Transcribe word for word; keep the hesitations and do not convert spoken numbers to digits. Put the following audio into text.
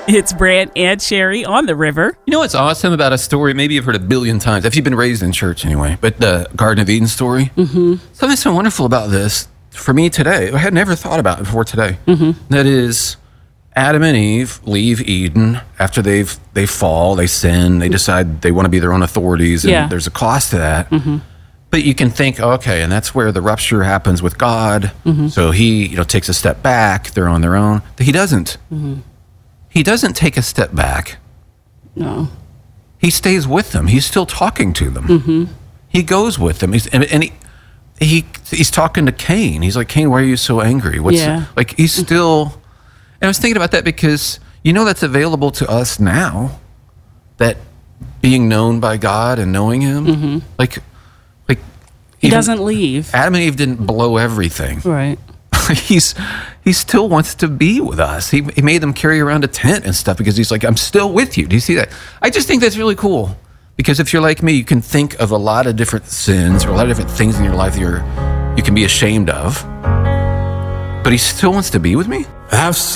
It's Brant and Sherry on the river. You know what's awesome about a story? Maybe you've heard a billion times, if you've been raised in church anyway, but the Garden of Eden story. Mm-hmm. Something so wonderful about this for me today, I had never thought about it before today. Mm-hmm. That is, Adam and Eve leave Eden after they've they fall, they sin, they decide they want to be their own authorities, and Yeah. there's a cost to that. Mm-hmm. But you can think, okay, and that's where the rupture happens with God. Mm-hmm. So he, you know, takes a step back. They're on their own. But he doesn't. Mm-hmm. He doesn't take a step back. No. He stays with them. He's still talking to them. Mm-hmm. He goes with them. He's, and, and he, he he's talking to Cain. He's like, Cain, why are you so angry? What's Yeah. the, like he's still. And I was thinking about that because you know that's available to us now. That being known by God and knowing Him, mm-hmm. like. Like He doesn't leave. Adam and Eve didn't blow everything. Right. he's he still wants to be with us. He he made them carry around a tent and stuff because he's like, I'm still with you. Do you see that? I just think that's really cool because if you're like me, you can think of a lot of different sins or a lot of different things in your life that you're you can be ashamed of. But he still wants to be with me. I've seen